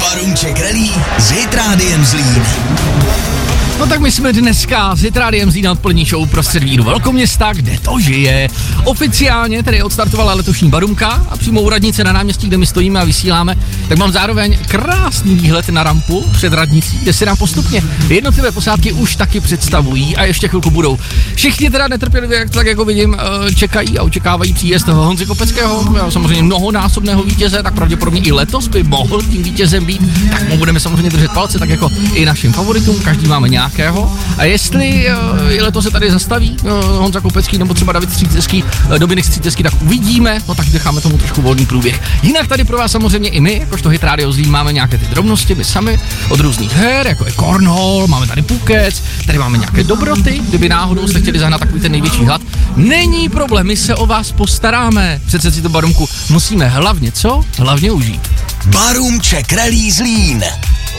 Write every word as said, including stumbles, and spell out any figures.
Barůmček Rally s Hit Rádiem Zlín. No tak my jsme dneska s Hit Rádiem Zlín na odpolední show prostřed víru velkoměsta, kde to žije. Oficiálně tedy odstartovala letošní Barůmka a přímo u radnice na náměstí, kde my stojíme a vysíláme, tak mám zároveň krásný výhled na rampu před radnicí, kde se nám postupně jednotlivé posádky už taky představují a ještě chvilku budou. Všichni teda netrpělivě, jak tak jako vidím, čekají a očekávají příjezd Honzy Kopeckého, samozřejmě mnohonásobného vítěze, tak pravděpodobně i letos by mohl tím vítězem být, tak mu budeme samozřejmě držet palce, tak jako i našim favoritům, každý máme nějakého. A jestli uh, letos se tady zastaví uh, Honza Kopecký nebo třeba David Střítecký, uh, Dominik Střítecký, tak uvidíme, no tak necháme tomu trošku volný průběh. Jinak tady pro vás samozřejmě i my, jakožto Hit Radio Zlín, máme nějaké ty drobnosti, my sami od různých her, jako je cornhole, máme tady pukec, tady máme nějaké dobroty, kdyby náhodou jste chtěli zahnat takový ten největší hlad. Není problém, my se o vás postaráme. Přece si to Barůmku musíme hlavně co? Hlavně užít. Barůmček Rally Zlín.